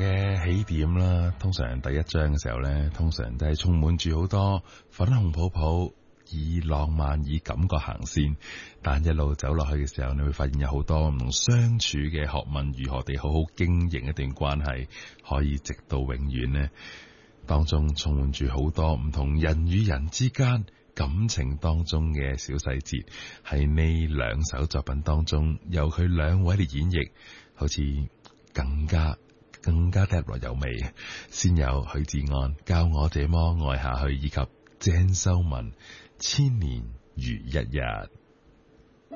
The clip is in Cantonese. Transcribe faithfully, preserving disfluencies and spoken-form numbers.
嘅起點啦，通常第一章嘅時候呢，通常都係充滿住好多粉紅泡泡，以浪漫以感覺行先。但一路走落去嘅時候，你會發現有好多唔同相處嘅學問，如何地好好經營一段關係，可以直到永遠呢？當中充滿住好多唔同人與人之間感情當中嘅小細節，喺呢兩首作品當中，由佢兩位嚟演繹，好似更加更加得來有味。先有許志安教我這麼愛下去，以及鄭秀文千年如一日。